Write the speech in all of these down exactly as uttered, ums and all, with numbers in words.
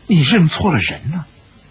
你认错了人了。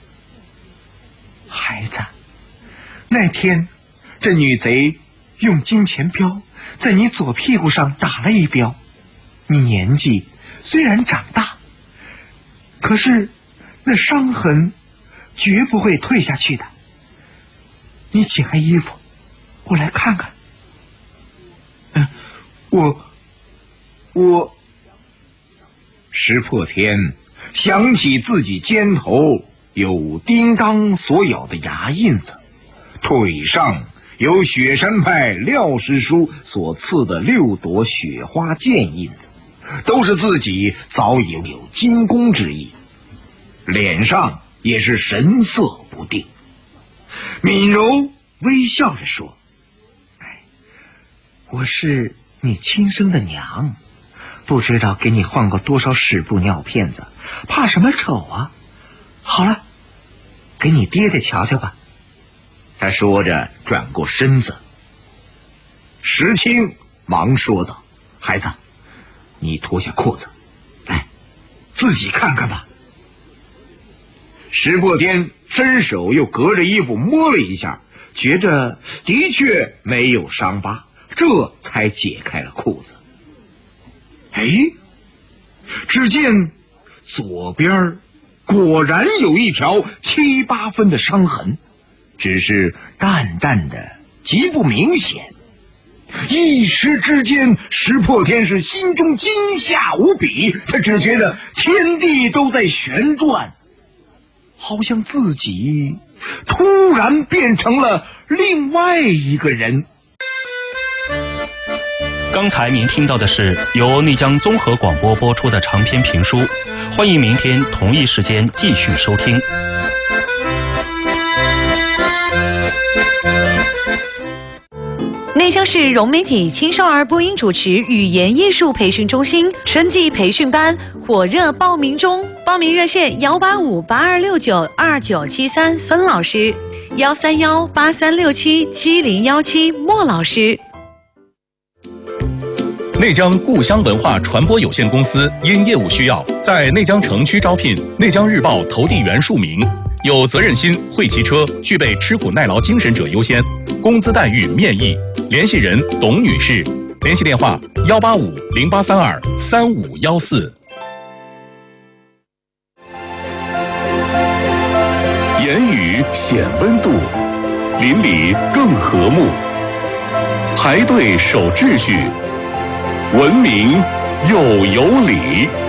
孩子，那天这女贼用金钱镖在你左屁股上打了一镖，你年纪虽然长大，可是那伤痕绝不会退下去的。你解开衣服，我来看看。嗯，我我石破天想起自己肩头有叮当所咬的牙印子，腿上有雪山派廖师叔所赐的六朵雪花剑印子，都是自己早已有金弓之意，脸上也是神色不定。敏柔微笑着说：哎，我是你亲生的娘，不知道给你换过多少屎布尿片子，怕什么丑啊？好了，给你爹爹瞧瞧吧。他说着转过身子。石青忙说道：孩子，你脱下裤子来，自己看看吧。石破天伸手又隔着衣服摸了一下，觉着的确没有伤疤，这才解开了裤子。哎，只见左边果然有一条七八分的伤痕，只是淡淡的，极不明显。一时之间，石破天是心中惊吓无比，他只觉得天地都在旋转，好像自己突然变成了另外一个人。 刚才您听到的是由内江综合广播播出的长篇评书，欢迎明天同一时间继续收听。 内江市融媒体青少儿播音主持语言艺术培训中心春季培训班火热报名中，报名热线幺八五八二六九二九七三孙老师，幺三幺八三六七七零幺七莫老师。 内江故乡文化传播有限公司因业务需要，在内江城区招聘内江日报投递员数名，有责任心、会骑车、具备吃苦耐劳精神者优先，工资待遇面议。联系人董女士，联系电话幺八五零八三二三五幺四。 言语显温度，邻里更和睦。排队守秩序，文明又有礼。